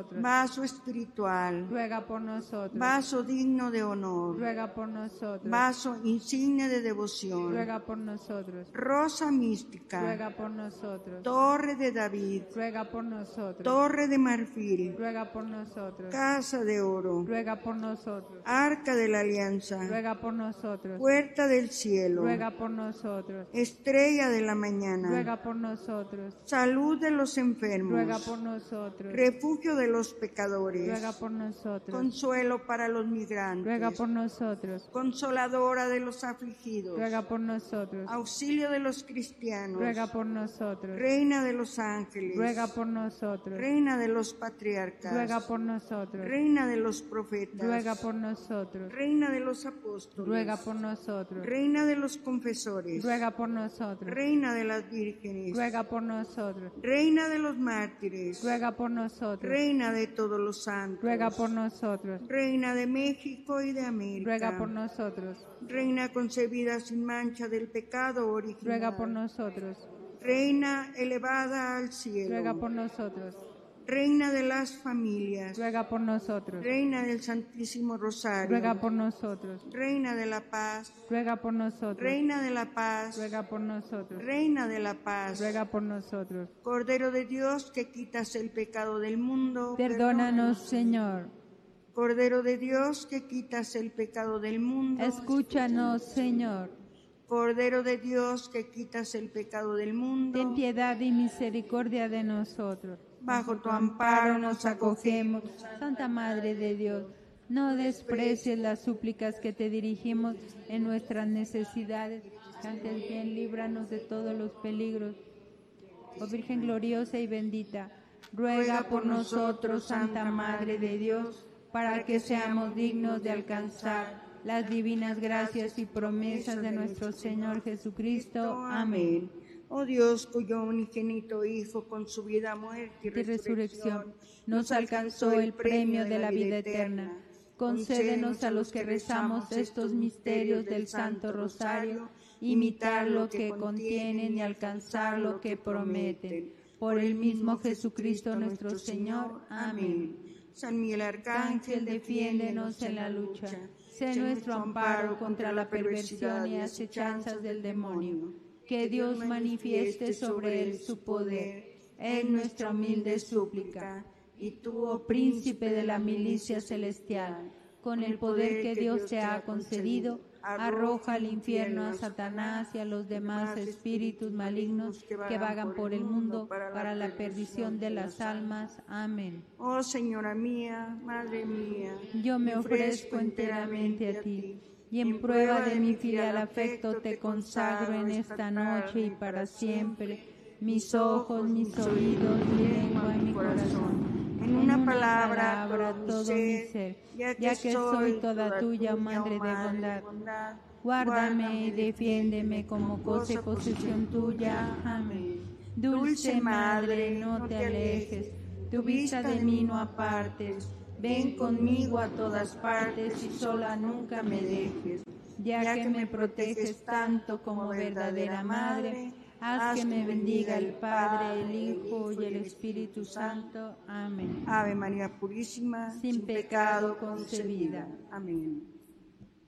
nosotros. Vaso espiritual. Ruega por nosotros. Vaso digno de honor. Ruega por nosotros. Vaso insigne de devoción. Ruega por nosotros. Rosa mística. Ruega por nosotros. Torre de David. Ruega por nosotros. Torre de marfil. Ruega por nosotros. Casa de oro. Ruega por nosotros. Arca de la alianza. Ruega por nosotros. Puerta del cielo. Ruega por nosotros. Estrella de la mañana. Ruega por nosotros. Salud de los enfermos. Ruega por nosotros. Refugio de los pecadores. Ruega por nosotros. Consuelo para los migrantes. Ruega por nosotros. Consoladora de los afligidos. Ruega por nosotros. Auxilio de los cristianos. Ruega por nosotros. Reina de los ángeles. Ruega por nosotros. Reina de los patriarcas. Ruega por nosotros. Reina de los profetas. Ruega por nosotros. Reina de los apóstoles. Ruega por nosotros. Reina de los confesores. Ruega por nosotros. Reina de las vírgenes. Ruega por nosotros. Reina de los mártires. Ruega por nosotros. Reina de todos los santos. Ruega por nosotros. Reina de México y de América. Ruega por nosotros. Reina concebida sin mancha del pecado original. Ruega por nosotros. Reina elevada al cielo. Ruega por nosotros. Reina de las familias. Ruega por nosotros. Reina del Santísimo Rosario. Ruega por nosotros. Reina de la paz. Ruega por nosotros. Reina de la paz. Ruega por nosotros. Reina de la paz. Ruega por nosotros. Cordero de Dios, que quitas el pecado del mundo. Perdónanos, Señor. Cordero de Dios, que quitas el pecado del mundo. Escúchanos, Señor. Cordero de Dios, que quitas el pecado del mundo. Ten piedad y misericordia de nosotros. Bajo tu amparo nos acogemos. Santa Madre de Dios, no desprecies las súplicas que te dirigimos en nuestras necesidades. Antes bien, líbranos de todos los peligros. Oh Virgen gloriosa y bendita, ruega por nosotros, Santa Madre de Dios, para que seamos dignos de alcanzar las divinas gracias y promesas de nuestro Señor Jesucristo. Amén. Oh Dios, cuyo unigénito Hijo, con su vida, muerte y resurrección, nos alcanzó el premio de la vida eterna. Concédenos a los que rezamos estos misterios del Santo Rosario, imitar lo que contienen y alcanzar lo que prometen. Por el mismo Jesucristo nuestro Señor. Amén. San Miguel Arcángel, defiéndenos en la lucha. Sé nuestro amparo contra la perversión y acechanzas del demonio. Que Dios manifieste sobre él su poder, es nuestra humilde súplica. Y tú, oh príncipe de la milicia celestial, con el poder que Dios te ha concedido, arroja al infierno a Satanás y a los demás espíritus malignos que vagan por el mundo para la perdición de las almas. Amén. Oh Señora mía, Madre mía, yo me ofrezco enteramente a ti, y en prueba de mi filial afecto te consagro en esta noche y para siempre mis ojos, mis oídos, mi lengua y mi corazón. En una palabra, todo mi ser, ya que soy toda tuya, Madre de bondad. Guárdame y defiéndeme como cosa y posesión tuya. Amén. Dulce Madre, no te alejes, tu vista de mí no apartes. Ven conmigo a todas partes y sola nunca me dejes. Ya que me proteges tanto como verdadera Madre, haz que me bendiga el Padre, el Hijo y el Espíritu Santo. Amén. Ave María Purísima, sin pecado concebida. Amén.